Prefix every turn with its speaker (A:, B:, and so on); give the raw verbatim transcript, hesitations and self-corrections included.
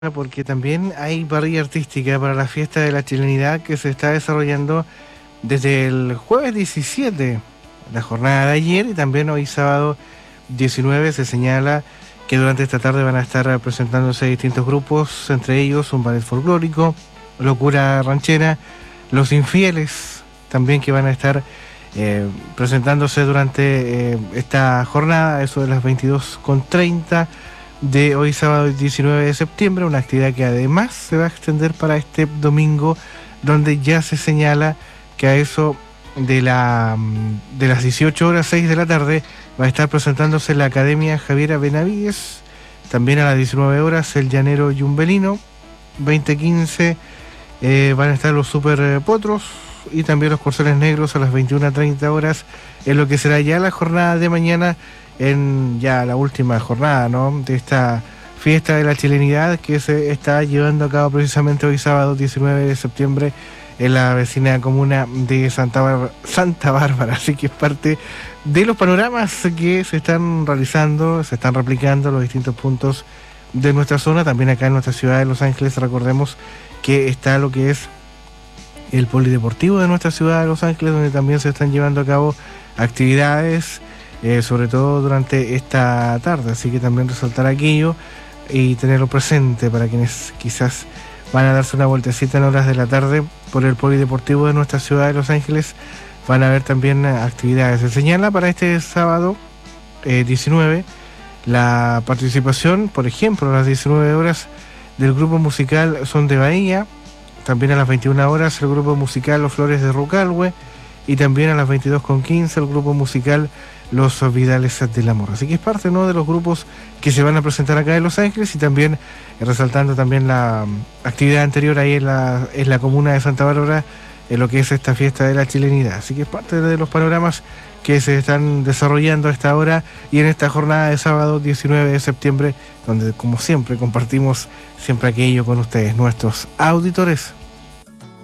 A: porque también hay parrilla artística para la fiesta de la chilenidad que se está desarrollando desde el jueves diecisiete, la jornada de ayer, y también hoy sábado diecinueve. Se señala que durante esta tarde van a estar presentándose distintos grupos, entre ellos un ballet folclórico, Locura Ranchera, Los Infieles, también, que van a estar eh, presentándose durante eh, esta jornada, eso de las veintidós con treinta de hoy sábado diecinueve de septiembre, una actividad que además se va a extender para este domingo, donde ya se señala que a eso de, la, de las dieciocho horas, seis de la tarde, va a estar presentándose la Academia Javiera Benavides. También a las diecinueve horas el Llanero Yumbelino. Veinte quince eh, van a estar los Super Potros y también los Corceles Negros a las veintiuna treinta horas, en lo que será ya la jornada de mañana, en ya la última jornada, ¿no?, de esta fiesta de la chilenidad que se está llevando a cabo precisamente hoy sábado diecinueve de septiembre en la vecina comuna de Santa Bárbara, Santa Bárbara. Así que es parte de los panoramas que se están realizando, se están replicando en los distintos puntos de nuestra zona. También acá en nuestra ciudad de Los Ángeles, recordemos que está lo que es el polideportivo de nuestra ciudad de Los Ángeles, donde también se están llevando a cabo actividades, eh, sobre todo durante esta tarde. Así que también resaltar aquello y tenerlo presente para quienes quizás van a darse una vueltecita en horas de la tarde por el polideportivo de nuestra ciudad de Los Ángeles. Van a haber también actividades. Se señala para este sábado eh, diecinueve la participación, por ejemplo, a las diecinueve horas del grupo musical Son de Bahía. También a las veintiuna horas el grupo musical Los Flores de Rucalhue, y también a las veintidós con quince el grupo musical Los Vidales del Amor. Así que es parte, ¿no?, de los grupos que se van a presentar acá en Los Ángeles, y también eh, resaltando también la um, actividad anterior ahí en la, en la comuna de Santa Bárbara, en lo que es esta fiesta de la chilenidad. Así que es parte de los panoramas que se están desarrollando a esta hora y en esta jornada de sábado diecinueve de septiembre, donde, como siempre, compartimos siempre aquello con ustedes, nuestros auditores.